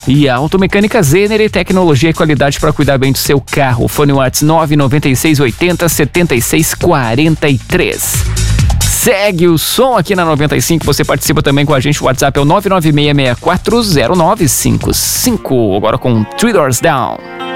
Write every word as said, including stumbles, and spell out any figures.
E a Automecânica Zener, tecnologia e qualidade para cuidar bem do seu carro. Fone WhatsApp nove nove seis oito zero sete seis quatro três. Segue o som aqui na noventa e cinco, você participa também com a gente, o WhatsApp é o nove nove seis seis quatro zero nove cinco cinco. Agora com Three Doors Down.